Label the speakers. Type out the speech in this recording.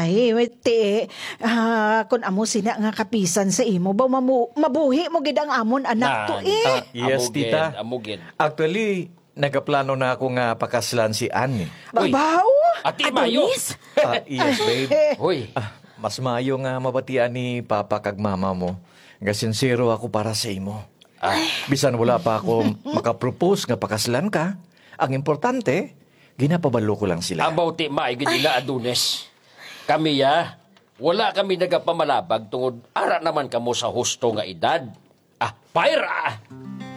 Speaker 1: Ay, ti, kung amo sina nga kapisan sa imo, ba mabuhi mo gid ang amon anak to
Speaker 2: Yes,
Speaker 3: Amugid,
Speaker 2: tita.
Speaker 3: amugid.
Speaker 2: Actually, nagaplano na ako nga pakaslan si Anne.
Speaker 3: Uy.
Speaker 1: Babaw?
Speaker 3: Ati Mayo!
Speaker 2: Yes, babe.
Speaker 3: Hoy,
Speaker 2: Mas maayo nga mabatian ni Papa kag Mama mo. Nga sincero ako para sa imo. Bisan wala pa ako makapropose nga pakaslan ka. Ang importante, ginapabalo ko lang sila.
Speaker 3: abaw ti maigid ila adunes. Kami wala kami nagapamalabag tungod ara naman kamo sa husto nga edad. Paira!